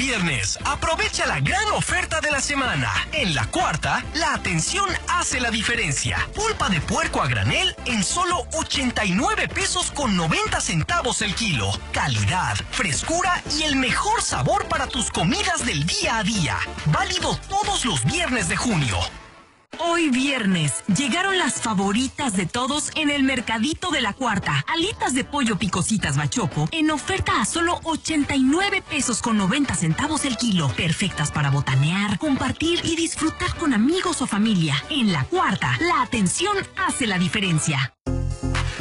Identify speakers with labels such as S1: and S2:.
S1: viernes, aprovecha la gran oferta de la semana. En La Cuarta, la atención hace la diferencia. Pulpa de puerco a granel en solo 89 pesos con 90 centavos el kilo. Calidad, frescura y el mejor sabor para tus comidas del día a día. Válido todos los viernes de junio.
S2: Hoy viernes, llegaron las favoritas de todos en el Mercadito de La Cuarta. Alitas de pollo picositas bachoco en oferta a solo 89 pesos con 90 centavos el kilo. Perfectas para botanear, compartir y disfrutar con amigos o familia. En La Cuarta, la atención hace la diferencia.